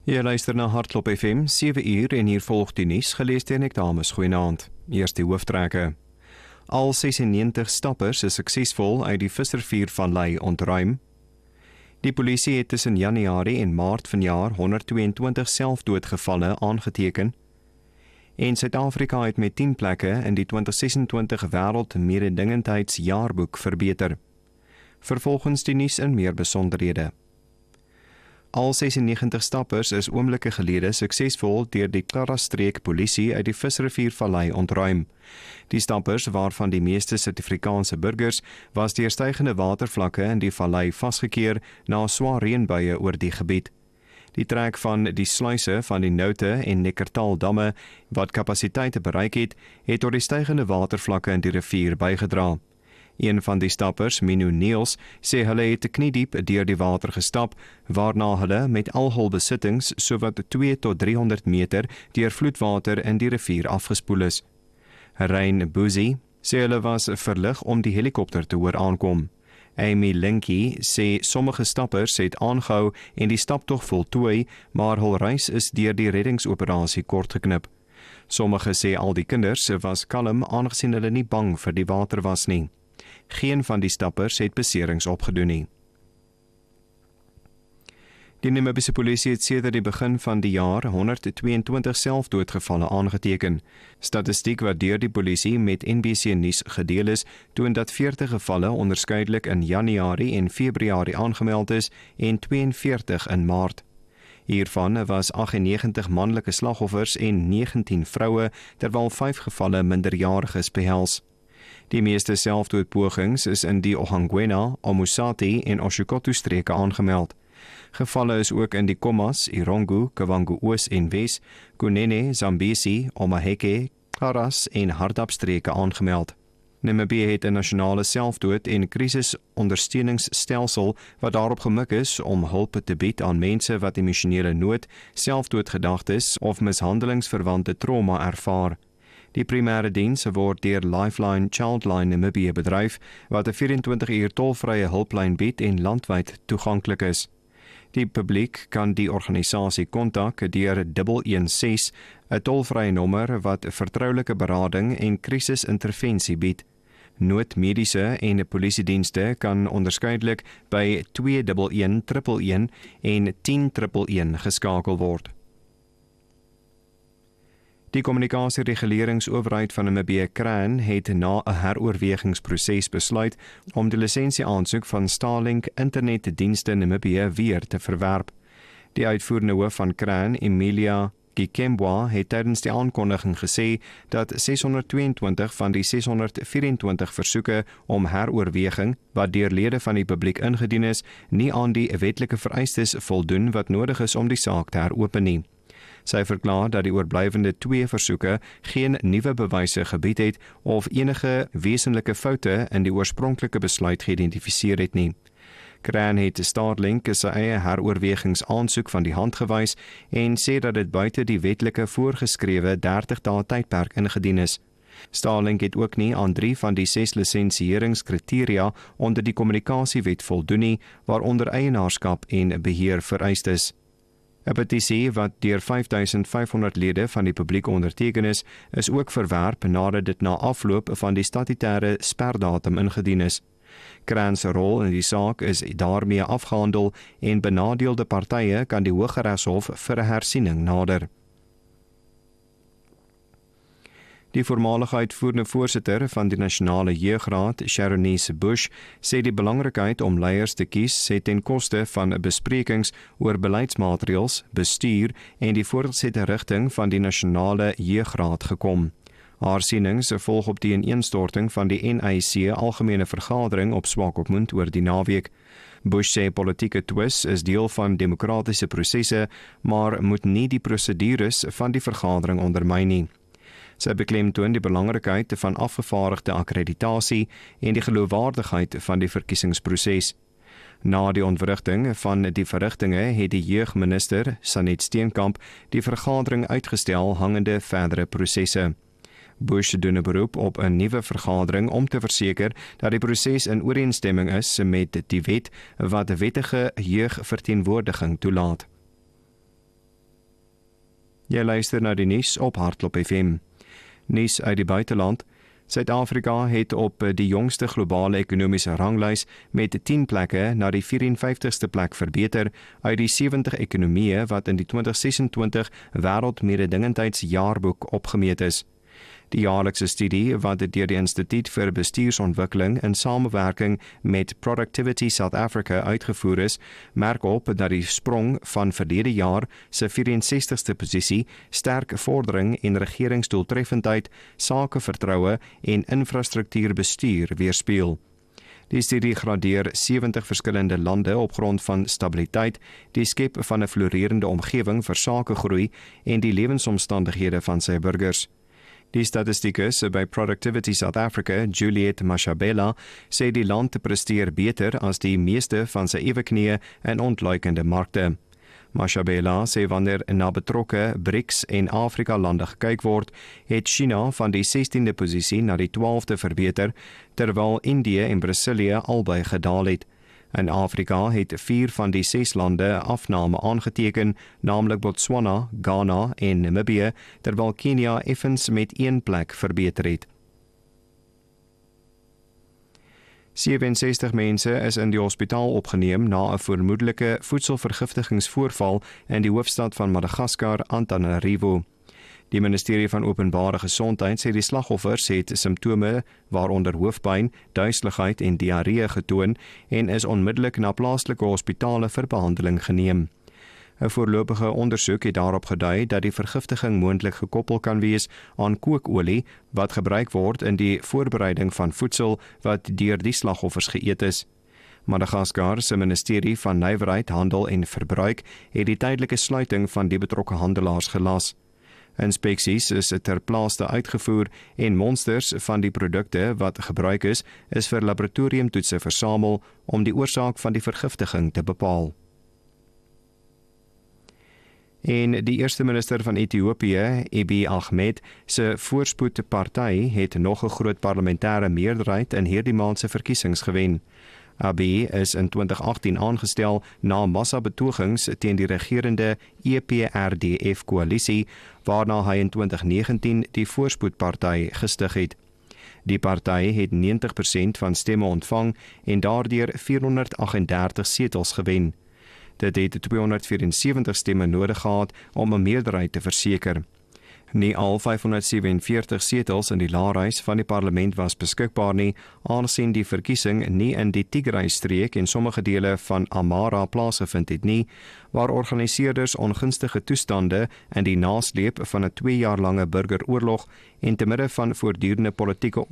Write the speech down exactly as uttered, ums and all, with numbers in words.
Jy luister na Hartklop F M, sewe uur en hier volg die nuus, gelees deur Nick Dames. Goeienaand. Eers die hoofdtrekke. Al sesennegentig stappers is suksesvol uit die Visservier Vallei ontruim. Die polisie het tussen Januarie en Maart vanjaar honderdtweeëntwintig selfdoodgevalle aangeteken. En Suid-Afrika het met tien plekke in die twintig sesentwintig Wêreld Mededingendheidsjaarboek verbeter. Vervolgens die nuus in meer besonderhede. Al sesennegentig stappers is oomblikke gelede suksesvol deur die Klarastreek polisie uit die Visrivier Vallei ontruim. Die stappers, waarvan die meeste Suid-Afrikaanse burgers, was deur stygende watervlakke in die vallei vasgekeer na swaar reënbuie oor die gebied. Die trek van die sluise van die Noute en Neckartal damme, wat kapasiteite bereik het, het tot die stygende watervlakke in die rivier bygedra. Een van die stappers, Minu Niels, sê hulle het kniediep deur die water gestap, waarna hulle met al hul besittings sowat twee tot driehonderd meter deur vloedwater in die rivier afgespoel is. Rein Boesie sê hulle was verlig om die helikopter te hoor aankom. Amy Linky sê sommige stappers het aangehou en die staptog voltooi, maar hul reis is deur die reddingsoperasie kort geknip. Sommige sê al die kinders was kalm aangesien hulle nie bang vir die water was nie. Geen van die stappers het beserings opgedoen nie. Die Namibiese polisie het sedert die begin van die jaar honderdtweeëntwintig selfdoodgevalle aangeteken. Statistiek wat deur die polisie met N B C nuus gedeel is, toon dat veertig gevalle onderskeidelik in Januarie en Februarie aangemeld is en tweeënveertig in Maart. Hiervan was agtennegentig manlike slagoffers en negentien vroue, terwyl vyf gevalle minderjariges behels. Die meeste selfdoodpogings is in die Ohangwena, Omusati en Oshokoto streke aangemeld. Gevalle is ook in die Komas, Irongo, Kavango Oos en Wes, Kunene, Zambesi, Omaheke, Karas en Hardap streke aangemeld. Namibië het 'n nasionale selfdood- en krisisondersteuningsstelsel wat daarop gemik is om hulp te bied aan mense wat emosionele nood, selfdoodgedagtes of mishandelingsverwante trauma ervaar. Die primêre diens word deur Lifeline Childline Namibië bedryf, wat 'n vyf-en-twintig uur tolvrye hulplyn bied en landwyd toeganklik is. Die publiek kan die organisasie kontak deur een een ses, 'n tolvrye nommer wat vertroulike berading en krisisintervensie bied. Noodmediese en polisiedienste kan onderskeidelik by twee een een een een en tien een een een geskakel word. Die kommunikasiereguleringsowerheid van Namibië Kraan het na 'n heroorwegingsproses besluit om die lisensieaansoek van Starlink internetdienste in Namibië weer te verwerp. Die uitvoerende hoof van Kraan, Emilia Kikembwa, het tydens die aankondiging gesê dat seshonderdtweeëntwintig van die seshonderdvyerentwintig versoeke om heroorweging, wat deur lede van die publiek ingedien is, nie aan die wetlike vereistes voldoen wat nodig is om die saak te heropen nie. Sy verklaar dat die oorblywende twee versoeke geen nuwe bewyse gebied het of enige wesenlike foute in die oorspronklike besluit geïdentifiseer het nie. Kraan het Starlink sy eie heroorwegingsaansoek van die hand gewys en sê dat dit buite die wetlike voorgeskrewe dertig dae tydperk ingedien is. Starlink het ook nie aan drie van die ses lisensieringskriteria onder die kommunikasiewet voldoen nie, waaronder eienaarskap en beheer vereist is. 'n Petisie wat deur vyf duisend vyfhonderd lede van die publiek onderteken is, is ook verwerp nadat dit na afloop van die statutêre sperdatum ingedien is. Kraan se rol in die saak is daarmee afgehandel en benadeelde partye kan die Hooggeregshof vir 'n hersiening nader. Die voormalige uitvoerende voorsitter van die Nasionale Jeugraad, Sharonese Bush, sê die belangrikheid om leiers te kies sê ten koste van besprekings oor beleidsmaatreëls, bestuur en die voortgesette rigting van die Nasionale Jeugraad gekom. Haar sienings volg op die ineenstorting van die N I C algemene vergadering op Swakopmund oor die naweek. Bush sê politieke twis is deel van demokratiese prosesse, maar moet nie die prosedures van die vergadering ondermyn nie. Sy beklemtoon die belangrikheid van afgevaardigde akkreditasie en die geloofwaardigheid van die verkiesingsproses. Na die ontwrigting van die verrigtinge het die jeugminister, Sanet Steenkamp, die vergadering uitgestel hangende verdere prosesse. Bush doen 'n beroep op 'n nuwe vergadering om te verseker dat die proses in ooreenstemming is met die wet wat wettige jeugverteenwoordiging toelaat. Jy luister na die nuus op Hardloop F M. Nuus uit die buiteland. Suid-Afrika het op die jongste globale ekonomiese ranglys met tien plekke na die vyf en vyftigste plek verbeter uit die sewentig ekonomieë wat in die twintig sesentwintig Wêreldmededingendheidsjaarboek opgemeet is. Die jaarlikse studie wat deur die Instituut vir Bestuursontwikkeling in samewerking met Productivity South Africa uitgevoer is, merk op dat die sprong van verlede jaar se vyf en sestigste posisie sterk vordering en regeringsdoeltreffendheid, sakevertroue en infrastruktuurbestuur weerspieël. Die studie gradeer sewentig verskillende lande op grond van stabiliteit, die skep van 'n floreerende omgewing vir sakegroei en die lewensomstandighede van sy burgers. Die statistiekus by Productivity South Africa, Juliet Mashabela, sê die land presteer beter as die meeste van sy eweknieë in ontluikende markte. Mashabela sê wanneer na betrokke BRICS en Afrika lande gekyk word, het China van die sestiende posisie na die twaalfde verbeter, terwyl Indië en Brasilië albei gedaal het. In Afrika het vier van die ses lande afname aangeteken, naamlik Botswana, Ghana en Namibië, terwyl Kenia effens met een plek verbeter het. sewe en sestig mense is in die hospitaal opgeneem na 'n vermoedelike voedselvergiftigingsvoorval in die hoofstad van Madagaskar, Antananarivo. Die Ministerie van Openbare Gesondheid sê die slagoffers het simptome waaronder hoofpyn, duiseligheid en diarree getoon en is onmiddellik na plaaslike hospitale vir behandeling geneem. 'n Voorlopige ondersoek het daarop gedui dat die vergiftiging moontlik gekoppel kan wees aan kookolie wat gebruik word in die voorbereiding van voedsel wat deur die slagoffers geëet is. Madagaskar se Ministerie van Nywerheid, Handel en Verbruik het die tydelike sluiting van die betrokke handelaars gelas. Inspeksies is ter plaasde uitgevoer en monsters van die produkte wat gebruik is, is vir laboratoriumtoetse versamel om die oorsaak van die vergiftiging te bepaal. En die eerste minister van Ethiopië, Abiy Ahmed, se voorspoedparty het nog 'n groot parlementêre meerderheid in hierdie maand se verkiesings gewen. Abiy is in twintig agttien aangestel na massabetogings teen die regerende E P R D F-koalisie, waarna hy in twintig negentien die voorspoedparty gestig het. Die party het negentig persent van stemme ontvang en daardeur vierhonderd agt-en-dertig setels gewen. Dit het tweehonderdvyfensewentig stemme nodig gehad om 'n meerderheid te verseker. Nie al vyfhonderdsewenveertig setels in die laarhuis van die parlement was beskikbaar nie, aangesien die verkiesing nie in die Tigray-streek en sommige dele van Amhara plaasgevind het nie, waar organiseerders ongunstige toestande in die nasleep van 'n twee jaar lange burgeroorlog en te midde van voortdurende politieke